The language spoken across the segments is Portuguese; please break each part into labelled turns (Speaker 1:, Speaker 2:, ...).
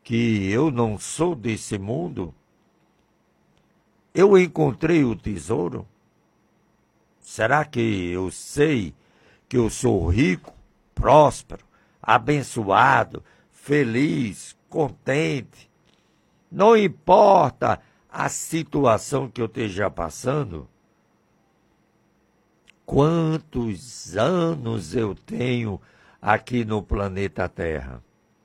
Speaker 1: que eu não sou desse mundo? Eu encontrei o tesouro? Será que eu sei que eu sou rico, próspero, abençoado, feliz, contente? Não importa a situação que eu esteja passando. Quantos anos eu tenho aqui no planeta Terra?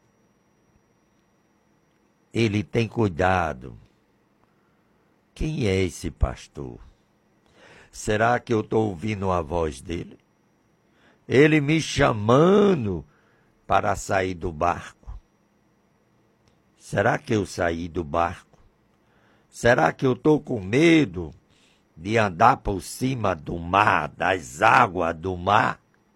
Speaker 1: Ele tem cuidado. Quem é esse pastor? Será que eu estou ouvindo a voz dele? Ele me chamando para sair do barco? Será que eu saí do barco? Será que eu estou com medo de andar por cima do mar, das águas do mar?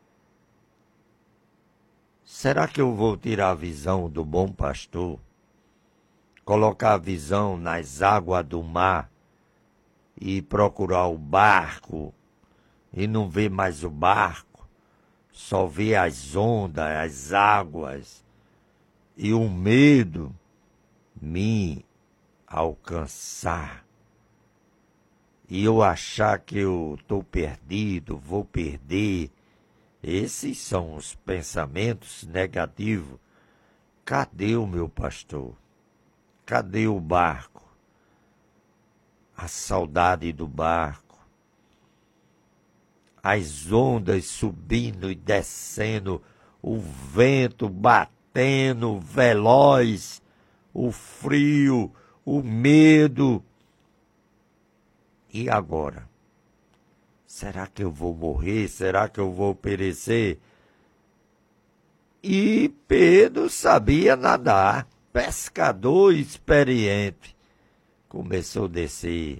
Speaker 1: Será que eu vou tirar a visão do bom pastor? Colocar a visão nas águas do mar e procurar o barco e não ver mais o barco, só ver as ondas, as águas e o medo me alcançar e eu achar que eu estou perdido, vou perder. Esses são os pensamentos negativos. Cadê o meu pastor? Cadê o barco? A saudade do barco. As ondas subindo e descendo, o vento batendo veloz, o frio, o medo. E agora? Será que eu vou morrer? Será que eu vou perecer? E Pedro sabia nadar, pescador experiente. Começou a descer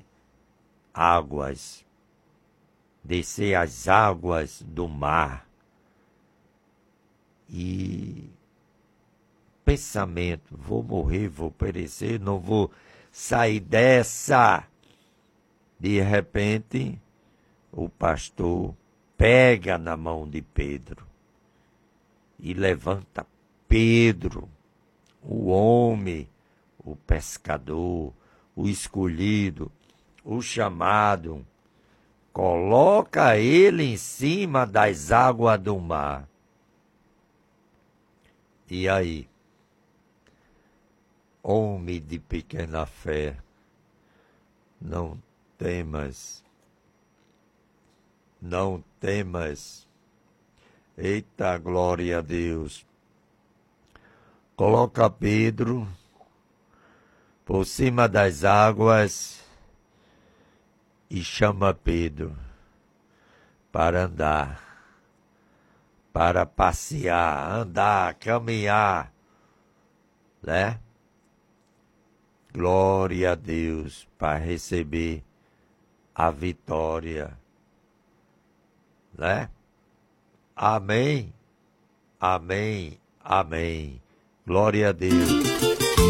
Speaker 1: as águas do mar. E pensamento, vou morrer, vou perecer, não vou sair dessa. De repente, o pastor pega na mão de Pedro e levanta Pedro, o homem, o pescador, o escolhido, o chamado, coloca ele em cima das águas do mar. E aí, homem de pequena fé, não temas. Não temas. Eita, glória a Deus. Coloca Pedro por cima das águas e chama Pedro para andar, para passear, andar, caminhar, né? Glória a Deus para receber a vitória, né? Amém, amém, amém. Glória a Deus.